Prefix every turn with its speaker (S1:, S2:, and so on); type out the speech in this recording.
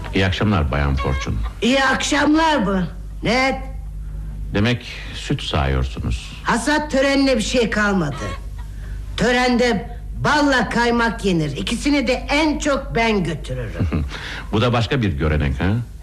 S1: İyi akşamlar Bayan Fortune.
S2: İyi akşamlar bu. Ne?
S1: Demek süt sağıyorsunuz.
S2: Hasat törenine bir şey kalmadı. Törende balla kaymak yenir. İkisini de en çok ben götürürüm.
S1: Bu da başka bir görenek ha?